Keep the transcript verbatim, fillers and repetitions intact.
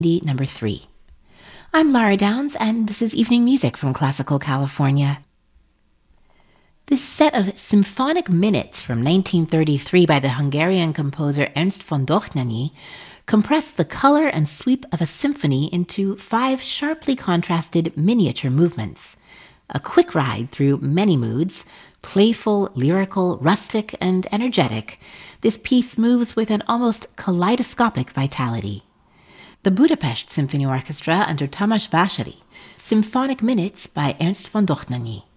number three. I'm Lara Downs, and this is Evening Music from Classical California. This set of symphonic minutes from nineteen thirty-three by the Hungarian composer Ernst von Dohnányi compressed the color and sweep of a symphony into five sharply contrasted miniature movements. A quick ride through many moods, playful, lyrical, rustic, and energetic, this piece moves with an almost kaleidoscopic vitality. The Budapest Symphony Orchestra under Tamás Vásáry, Symphonic Minutes by Ernst von Dohnányi.